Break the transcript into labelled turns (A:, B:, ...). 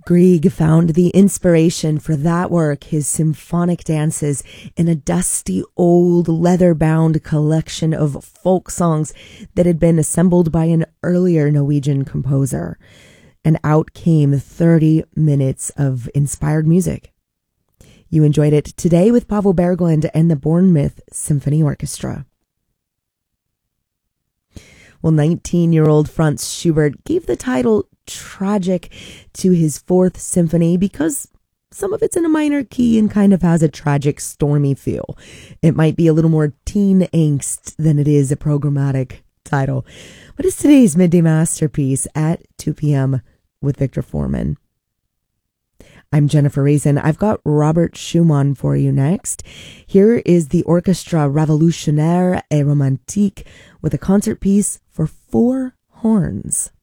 A: Grieg found the inspiration for that work, his symphonic dances, in a dusty old leather-bound collection of folk songs that had been assembled by an earlier Norwegian composer. And out came 30 minutes of inspired music. You enjoyed it today with Paavo Berglund and the Bournemouth Symphony Orchestra. Well, 19-year-old Franz Schubert gave the title Tragic to his Fourth Symphony because some of it's in a minor key and kind of has a tragic, stormy feel. It might be a little more teen angst than it is a programmatic title. But it's today's Midday Masterpiece at 2 p.m. with Victor Foreman. I'm Jennifer Raisin. I've got Robert Schumann for you next. Here is the Orchestra Révolutionnaire et Romantique with a concert piece for 4 horns.